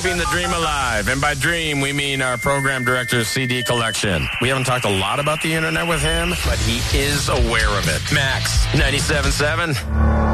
keeping the dream alive. And by dream, we mean our program director's CD collection. We haven't talked a lot about the internet with him, but he is aware of it. Max, 97.7.